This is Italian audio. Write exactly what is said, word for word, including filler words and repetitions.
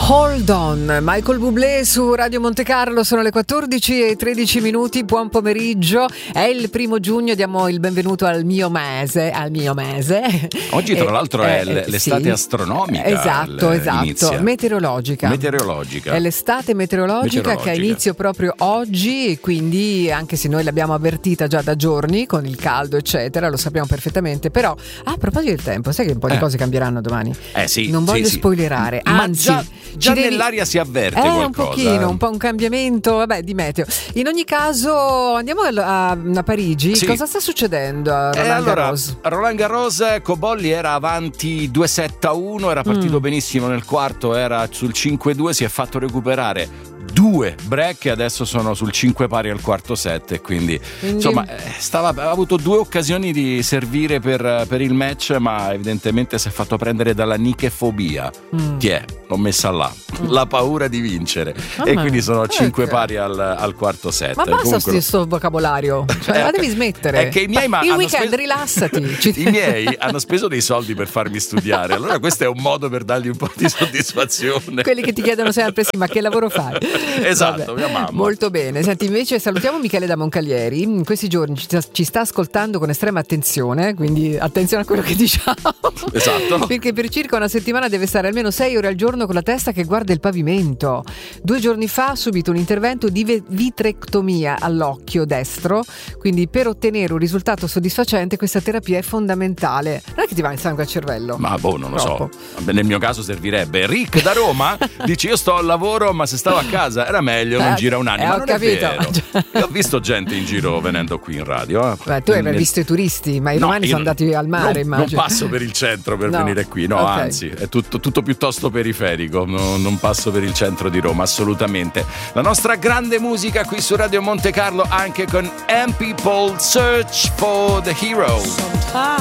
Hold on, Michael Bublé su Radio Monte Carlo, sono le quattordici e tredici minuti, buon pomeriggio, è il primo giugno, diamo il benvenuto al mio mese, al mio mese. Oggi tra eh, l'altro eh, è l- l'estate sì. astronomica. Esatto, l- esatto, inizia. meteorologica. Meteorologica. È l'estate meteorologica, meteorologica che ha inizio proprio oggi, e quindi anche se noi l'abbiamo avvertita già da giorni con il caldo eccetera, lo sappiamo perfettamente, però a proposito del tempo, sai che un po' di eh. cose cambieranno domani? Eh sì, non voglio sì, spoilerare, sì. anzi Ma già, già devi... nell'aria si avverte eh, qualcosa. un pochino, un po' un cambiamento, vabbè, di meteo. In ogni caso andiamo a, a Parigi, sì. Cosa sta succedendo a Roland eh, allora, Garros? a Roland Garros Cobolli era avanti due sette a uno, era partito mm. benissimo nel quarto, era sul cinque due, si è fatto recuperare due break e adesso sono sul cinque pari al quarto set, quindi, quindi... insomma stava, aveva avuto due occasioni di servire per, per il match, ma evidentemente si è fatto prendere dalla nichefobia. mm. Chi è? L'ho messa là, mm. la paura di vincere, oh, e quindi sono cinque pari al, al quarto set. Ma basta Comunque... questo vocabolario, cioè, la devi smettere. È che i miei ma il hanno weekend speso... rilassati. I miei hanno speso dei soldi per farmi studiare, allora questo è un modo per dargli un po' di soddisfazione. Quelli che ti chiedono sempre sì, ma che lavoro fai? Esatto, mia mamma. Molto bene. Senti, invece salutiamo Michele da Moncalieri, in questi giorni ci sta, ci sta ascoltando con estrema attenzione, quindi attenzione a quello che diciamo. Esatto. Perché per circa una settimana deve stare almeno sei ore al giorno con la testa che guarda il pavimento. Due giorni fa ha subito un intervento di ve- vitrectomia all'occhio destro, quindi per ottenere un risultato soddisfacente questa terapia è fondamentale. Non è che ti va il sangue al cervello? Ma boh, non lo Troppo. so. Nel mio caso servirebbe. Rick da Roma dice: io sto al lavoro, ma se stavo a casa era meglio, non eh, gira un anno. Eh, ma ho non capito. È vero. Io ho visto gente in giro venendo qui in radio. Eh. Beh, tu hai Nel... visto i turisti, ma i no, romani sono non, andati al mare, non, immagino. Non passo per il centro per no. venire qui, no, okay. anzi, è tutto, tutto piuttosto periferico. No, non passo per il centro di Roma, assolutamente. La nostra grande musica qui su Radio Monte Carlo, anche con M People Search for the Hero.